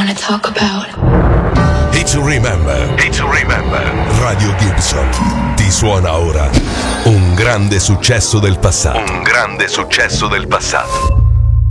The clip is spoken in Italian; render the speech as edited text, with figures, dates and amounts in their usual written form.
wanna talk about. Hit to remember. Hit to remember. Radio Gibson ti suona ora un grande successo del passato. Un grande successo del passato.